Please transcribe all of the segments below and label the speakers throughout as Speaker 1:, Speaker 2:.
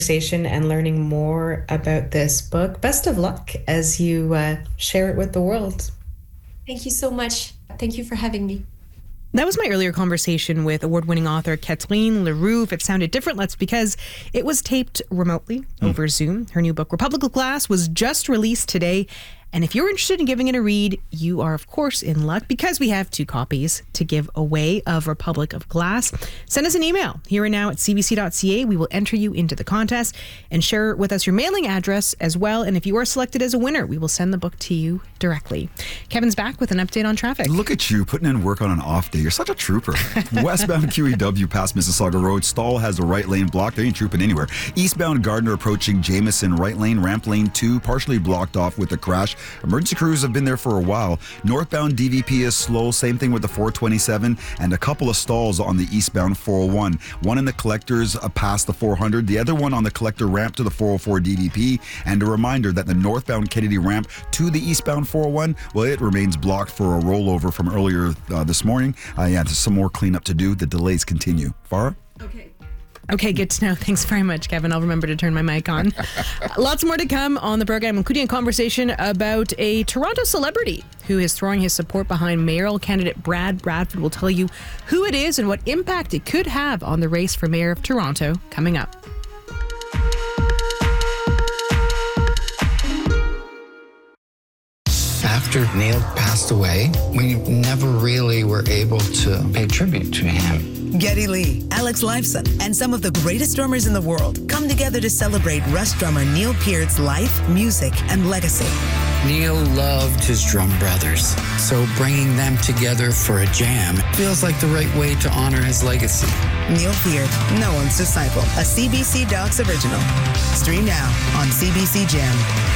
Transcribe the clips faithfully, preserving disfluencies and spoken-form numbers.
Speaker 1: conversation and learning more about this book. Best of luck as you uh, share it with the world.
Speaker 2: Thank you so much. Thank you for having me.
Speaker 3: That was my earlier conversation with award-winning author Kathleen Leroux. If it sounded different, that's because it was taped remotely over mm. Zoom. Her new book, Republic of Glass, was just released today. And if you're interested in giving it a read, you are, of course, in luck because we have two copies to give away of Republic of Glass. Send us an email here and now at c b c dot c a. We will enter you into the contest and share with us your mailing address as well. And if you are selected as a winner, we will send the book to you directly. Kevin's back with an update on traffic.
Speaker 4: Look at you putting in work on an off day. You're such a trooper. Westbound Q E W past Mississauga Road. Stall has the right lane blocked. They ain't trooping anywhere. Eastbound Gardner approaching Jameson. Right lane, ramp lane two, partially blocked off with a crash. Emergency crews have been there for a while. Northbound D V P is slow. Same thing with the four twenty-seven and a couple of stalls on the eastbound four oh one. One in the collectors uh, past the four hundred. The other one on the collector ramp to the four oh four D V P. And a reminder that the northbound Kennedy ramp to the eastbound four oh one, well, it remains blocked for a rollover from earlier uh, this morning. Uh, yeah, there's some more cleanup to do. The delays continue. Farah?
Speaker 3: Okay. Okay, good to know. Thanks very much, Kevin. I'll remember to turn my mic on. Lots more to come on the program, including a conversation about a Toronto celebrity who is throwing his support behind mayoral candidate Brad Bradford. We'll tell you who it is and what impact it could have on the race for mayor of Toronto coming up.
Speaker 5: After Neil passed away, we never really were able to pay tribute to him.
Speaker 6: Geddy Lee, Alex Lifeson, and some of the greatest drummers in the world come together to celebrate Rush drummer Neil Peart's life, music, and legacy.
Speaker 5: Neil loved his drum brothers, so bringing them together for a jam feels like the right way to honor his legacy.
Speaker 6: Neil Peart, no one's disciple, a C B C Docs original. Stream now on C B C Gem.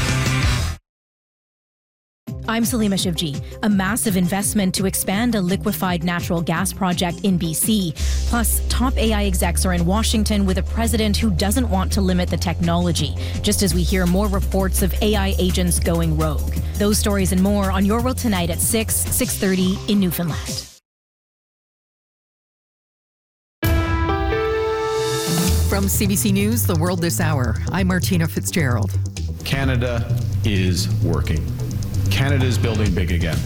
Speaker 7: I'm Salima Shivji. A massive investment to expand a liquefied natural gas project in B C. Plus, top A I execs are in Washington with a president who doesn't want to limit the technology, just as we hear more reports of A I agents going rogue. Those stories and more on Your World Tonight at six, six thirty in Newfoundland.
Speaker 8: From C B C News, The World This Hour, I'm Martina Fitzgerald.
Speaker 9: Canada is working. Canada is building big again.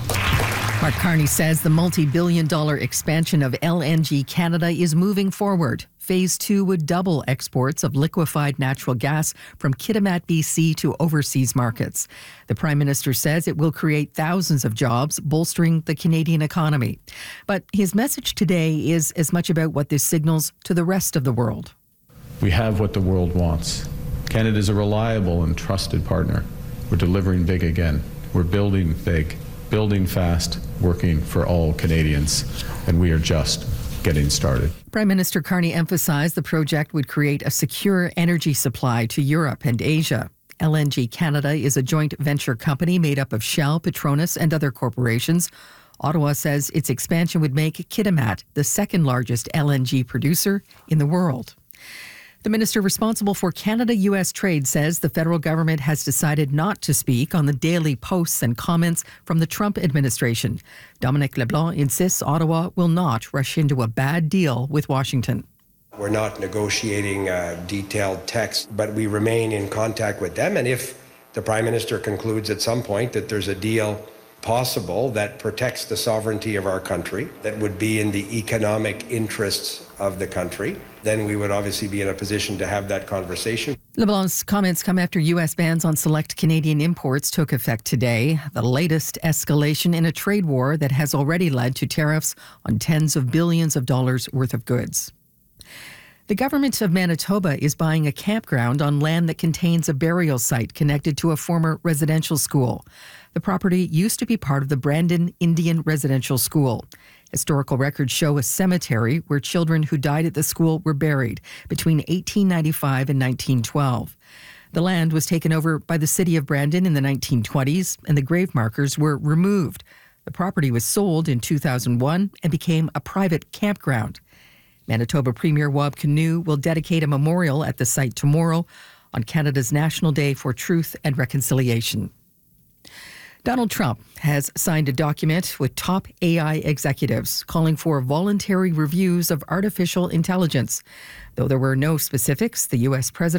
Speaker 8: Mark Carney says the multi-billion dollar expansion of L N G Canada is moving forward. Phase two would double exports of liquefied natural gas from Kitimat, B C to overseas markets. The Prime Minister says it will create thousands of jobs, bolstering the Canadian economy. But his message today is as much about what this signals to the rest of the world.
Speaker 9: We have what the world wants. Canada is a reliable and trusted partner. We're delivering big again. We're building big, building fast, working for all Canadians, and we are just getting started.
Speaker 8: Prime Minister Carney emphasized the project would create a secure energy supply to Europe and Asia. L N G Canada is a joint venture company made up of Shell, Petronas, and other corporations. Ottawa says its expansion would make Kitimat the second largest L N G producer in the world. The minister responsible for Canada-U S trade says the federal government has decided not to speak on the daily posts and comments from the Trump administration. Dominic LeBlanc insists Ottawa will not rush into a bad deal with Washington.
Speaker 10: We're not negotiating a detailed text, but we remain in contact with them. And if the Prime Minister concludes at some point that there's a deal possible that protects the sovereignty of our country, that would be in the economic interests of the country, then we would obviously be in a position to have that conversation.
Speaker 8: LeBlanc's comments come after U S bans on select Canadian imports took effect today, the latest escalation in a trade war that has already led to tariffs on tens of billions of dollars worth of goods. The government of Manitoba is buying a campground on land that contains a burial site connected to a former residential school. The property used to be part of the Brandon Indian Residential School. Historical records show a cemetery where children who died at the school were buried between eighteen ninety-five and nineteen twelve. The land was taken over by the city of Brandon in the nineteen twenties, and the grave markers were removed. The property was sold in two thousand one and became a private campground. Manitoba Premier Wab Kinew will dedicate a memorial at the site tomorrow on Canada's National Day for Truth and Reconciliation. Donald Trump has signed a document with top A I executives calling for voluntary reviews of artificial intelligence. Though there were no specifics, the U S president